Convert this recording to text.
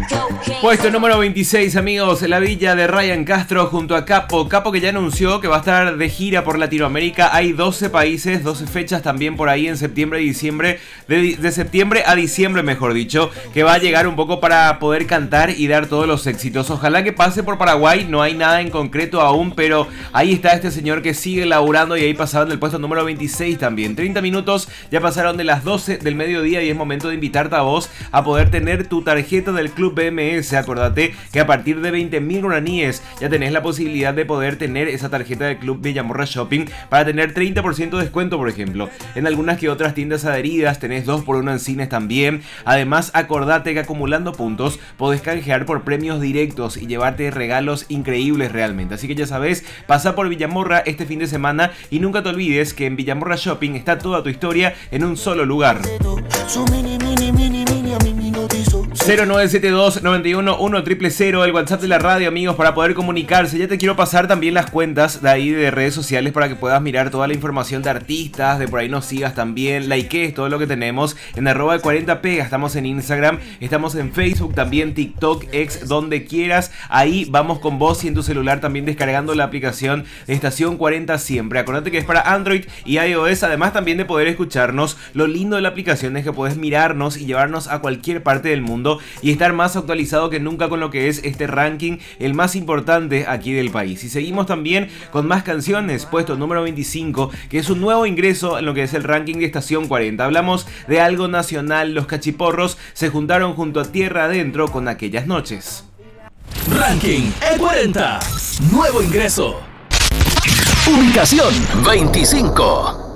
Puesto número 26, amigos, la villa de Ryan Castro junto a Capo. Capo que ya anunció que va a estar de gira por Latinoamérica. Hay 12 países, 12 fechas también por ahí en septiembre y diciembre. De septiembre a diciembre, mejor dicho, que va a llegar un poco para poder cantar y dar todos los éxitos. Ojalá que pase por Paraguay, no hay nada en concreto aún, pero ahí está este señor que sigue laburando y ahí pasaba en el puesto número 26 también. 30 minutos, ya pasaron de las 12 del mediodía y es momento de invitarte a vos a poder tener tu tarjeta del Club BMS. Acordate que a partir de 20.000 guaraníes ya tenés la posibilidad de poder tener esa tarjeta del Club Villamorra Shopping para tener 30% de descuento, por ejemplo. En algunas que otras tiendas adheridas tenés 2x1 en cines también. Además, acordate que acumulando puntos podés canjear por premios directos y llevarte regalos increíbles realmente. Así que ya sabes, pasa por Villamorra este fin de semana y nunca te olvides que en Villamorra Shopping está toda tu historia en un solo lugar. 0972 91 1000, el WhatsApp de la radio, amigos, para poder comunicarse. Ya te quiero pasar también las cuentas de ahí de redes sociales para que puedas mirar toda la información de artistas, de por ahí nos sigas también, likees todo lo que tenemos en @40pega. Estamos en Instagram, estamos en Facebook, también TikTok, X, donde quieras. Ahí vamos con vos y en tu celular también descargando la aplicación de Estación 40 siempre. Acordate que es para Android y iOS, además también de poder escucharnos. Lo lindo de la aplicación es que podés mirarnos y llevarnos a cualquier parte del mundo y estar más actualizado que nunca con lo que es este ranking, el más importante aquí del país. Y seguimos también con más canciones, puesto número 25, que es un nuevo ingreso en lo que es el ranking de Estación 40. Hablamos de algo nacional, los Cachiporros se juntaron junto a Tierra Adentro con Aquellas Noches. Ranking E40, nuevo ingreso. Ubicación 25.